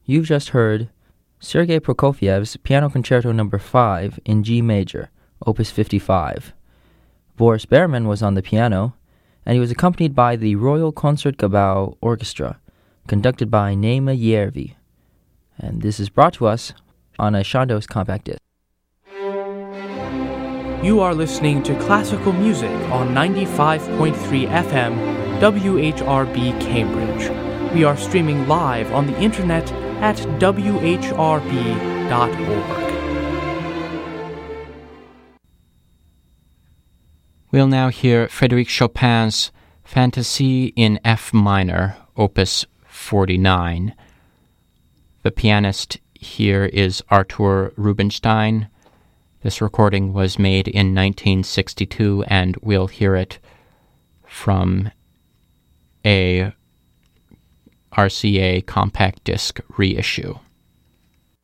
You've just heard Sergei Prokofiev's Piano Concerto No. 5 in G major, Opus 55. Boris Behrman was on the piano, and he was accompanied by the Royal Concertgebouw Orchestra, conducted by Naima Järvi. And this is brought to us on a Chandos compact disc. You are listening to classical music on 95.3 FM WHRB Cambridge. We are streaming live on the internet at whrb.org. We'll now hear Frédéric Chopin's Fantasy in F minor, Opus 49. The pianist here is Artur Rubinstein. This recording was made in 1962, and we'll hear it from a RCA compact disc reissue.